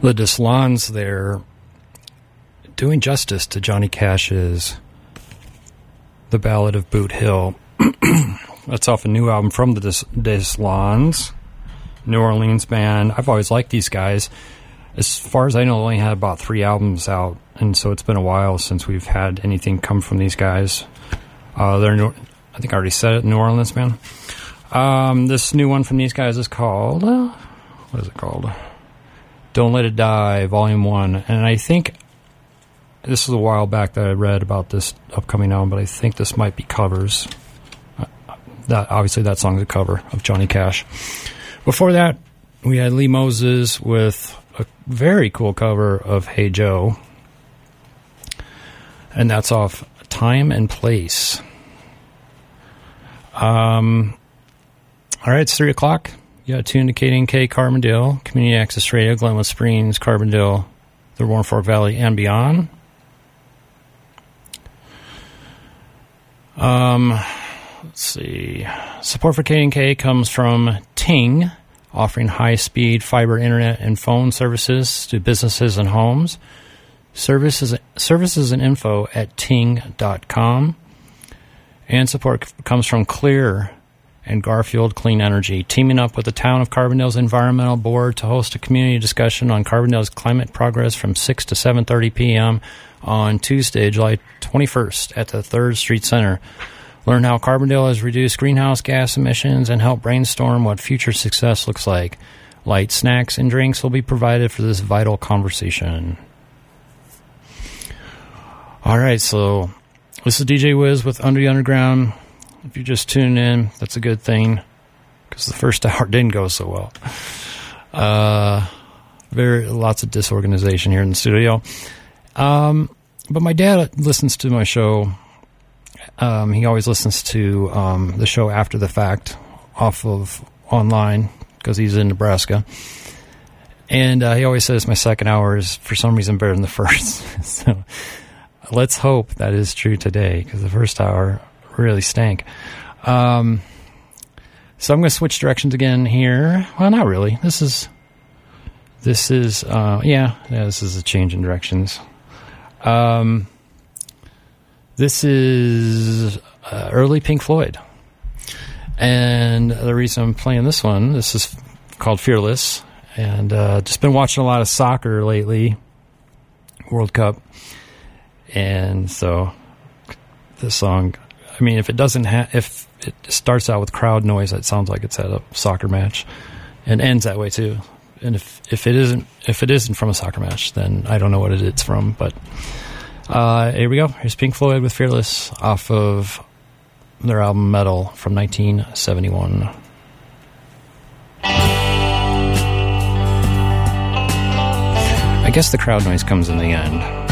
the Deslons there doing justice to Johnny Cash's The Ballad of Boot Hill. That's off a new album from the Deslons, New Orleans band. I've always liked these guys. As far as I know, they only had about 3 albums out, and so it's been a while since we've had anything come from these guys. They're I think I already said it, New Orleans band. This new one from these guys is called, what is it called? Don't Let It Die, Volume 1. And I think, this was a while back that I read about this upcoming album, but I think this might be covers. Obviously, that song's a cover of Johnny Cash. Before that, we had Lee Moses with a very cool cover of Hey Joe. And that's off Time and Place. All right, it's 3 o'clock. You got tuned to KDNK Carbondale, Community Access Radio, Glenwood Springs, Carbondale, the Roaring Fork Valley, and beyond. Let's see. Support for KDNK comes from Ting, offering high-speed fiber internet and phone services to businesses and homes. Services and info at ting.com. And support comes from Clear and Garfield Clean Energy, teaming up with the Town of Carbondale's Environmental Board to host a community discussion on Carbondale's climate progress from 6 to 7:30 p.m. on Tuesday, July 21st at the 3rd Street Center. Learn how Carbondale has reduced greenhouse gas emissions and help brainstorm what future success looks like. Light snacks and drinks will be provided for this vital conversation. All right, so this is DJ Wiz with Under the Underground. If you're just tuning in, that's a good thing, because the first hour didn't go so well. Lots of disorganization here in the studio. But my dad listens to my show. He always listens to the show after the fact, off of online, because he's in Nebraska. And he always says my second hour is, for some reason, better than the first. So let's hope that is true today, because the first hour really stank. So I'm going to switch directions again here. Well, not really. This is this is a change in directions. This is early Pink Floyd. And the reason I'm playing this one, this is called Fearless. And just been watching a lot of soccer lately, World Cup. And so this song, I mean, if it doesn't if it starts out with crowd noise, it sounds like it's at a soccer match, and ends that way too. And if it isn't from a soccer match, then I don't know what it's from. But here we go. Here's Pink Floyd with Fearless off of their album Metal from 1971. I guess the crowd noise comes in the end.